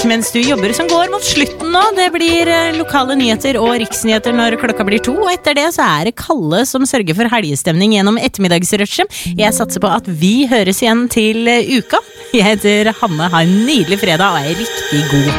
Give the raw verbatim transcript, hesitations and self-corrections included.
musikk mens du jobber som går mot slutten nå. Det blir lokale nyheter og riksnyheter når klokka blir to, og etter det så er det Kalle som sørger for helgestemning gjennom ettermiddagsrushet. Jeg satser på at vi høres igjen til uka. Jeg heter Hanne, ha en nydelig fredag og er riktig god